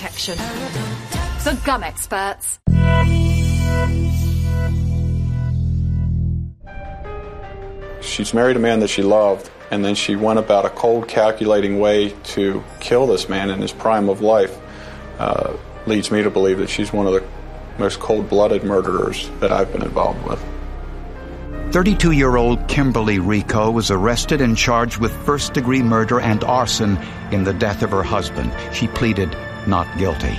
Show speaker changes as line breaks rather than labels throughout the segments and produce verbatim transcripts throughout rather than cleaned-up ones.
protection. The Gum Experts.
She's married a man that she loved, and then she went about a cold, calculating way to kill this man in his prime of life. Uh, leads me to believe that she's one of the most cold-blooded murderers that I've been involved with.
thirty-two-year-old Kimberly Rico was arrested and charged with first-degree murder and arson in the death of her husband. She pleaded not guilty.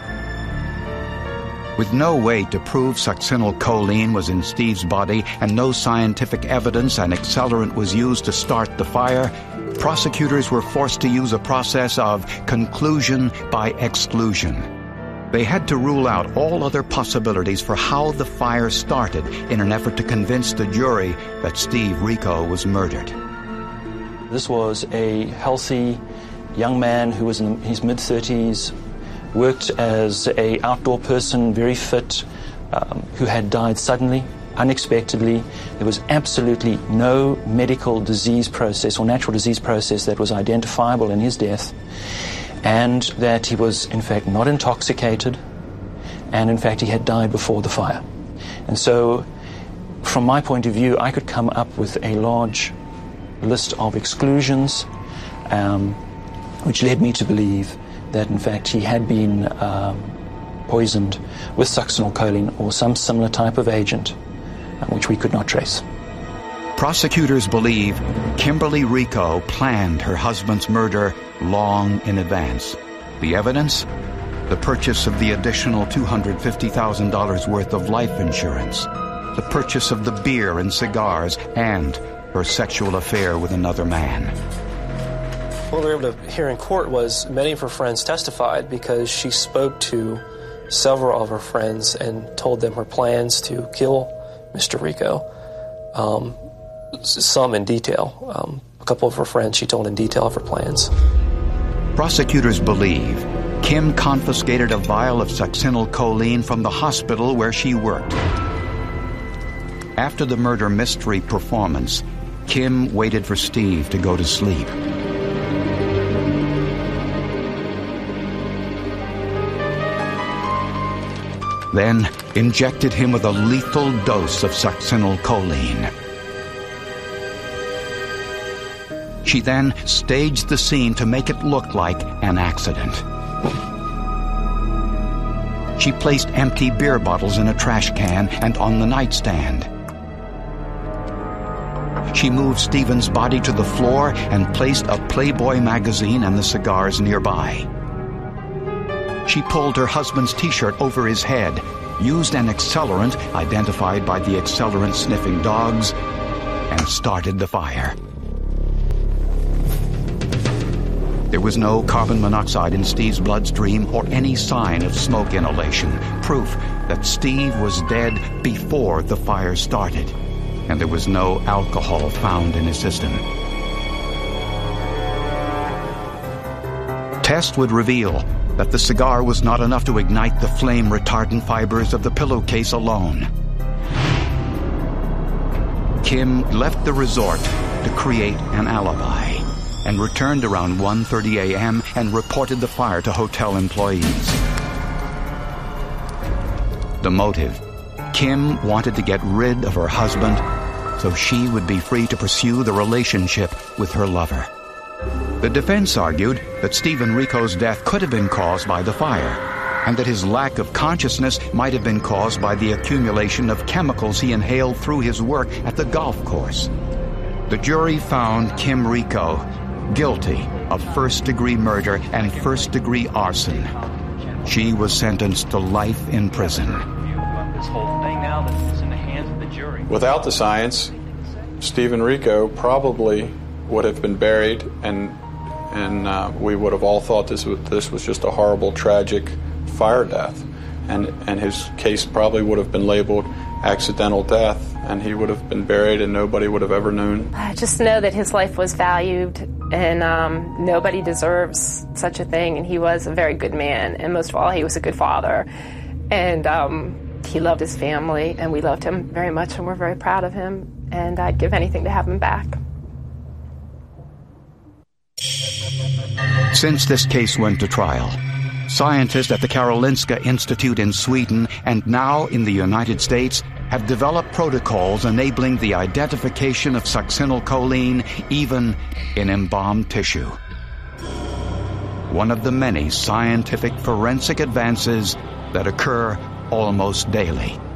With no way to prove succinylcholine was in Steve's body and no scientific evidence an accelerant was used to start the fire, prosecutors were forced to use a process of conclusion by exclusion. They had to rule out all other possibilities for how the fire started in an effort to convince the jury that Steve Rico was murdered.
This was a healthy young man who was in his mid-thirties, worked as a outdoor person, very fit, um, who had died suddenly, unexpectedly. There was absolutely no medical disease process or natural disease process that was identifiable in his death, and that he was, in fact, not intoxicated, and, in fact, he had died before the fire. And so, from my point of view, I could come up with a large list of exclusions, um, which led me to believe that, in fact, he had been um, poisoned with succinylcholine or some similar type of agent, uh, which we could not trace.
Prosecutors believe Kimberly Rico planned her husband's murder long in advance. The evidence? The purchase of the additional two hundred fifty thousand dollars worth of life insurance, the purchase of the beer and cigars, and her sexual affair with another man.
What we were able to hear in court was many of her friends testified because she spoke to several of her friends and told them her plans to kill Mister Rico. Um, some in detail. Um, a couple of her friends she told in detail of her plans.
Prosecutors believe Kim confiscated a vial of succinylcholine from the hospital where she worked. After the murder mystery performance, Kim waited for Steve to go to sleep. Then injected him with a lethal dose of succinylcholine. She then staged the scene to make it look like an accident. She placed empty beer bottles in a trash can and on the nightstand. She moved Stephen's body to the floor and placed a Playboy magazine and the cigars nearby. She pulled her husband's T-shirt over his head, used an accelerant identified by the accelerant-sniffing dogs, and started the fire. There was no carbon monoxide in Steve's bloodstream or any sign of smoke inhalation, proof that Steve was dead before the fire started, and there was no alcohol found in his system. Tests would reveal that the cigar was not enough to ignite the flame-retardant fibers of the pillowcase alone. Kim left the resort to create an alibi and returned around one thirty a.m. and reported the fire to hotel employees. The motive: Kim wanted to get rid of her husband so she would be free to pursue the relationship with her lover. The defense argued that Stephen Rico's death could have been caused by the fire, and that his lack of consciousness might have been caused by the accumulation of chemicals he inhaled through his work at the golf course. The jury found Kim Rico guilty of first-degree murder and first-degree arson. She was sentenced to life in prison.
Without the science, Stephen Rico probably would have been buried, and and uh, we would have all thought this was, this was just a horrible, tragic fire death, and and his case probably would have been labeled accidental death, and he would have been buried, and nobody would have ever known.
I just know that his life was valued, and um, nobody deserves such a thing. And he was a very good man, and most of all, he was a good father, and um, he loved his family, and we loved him very much, and we're very proud of him. And I'd give anything to have him back.
Since this case went to trial, Scientists at the Karolinska Institute in Sweden and now in the United States have developed protocols enabling the identification of succinylcholine even in embalmed tissue. One of the many scientific forensic advances that occur almost daily.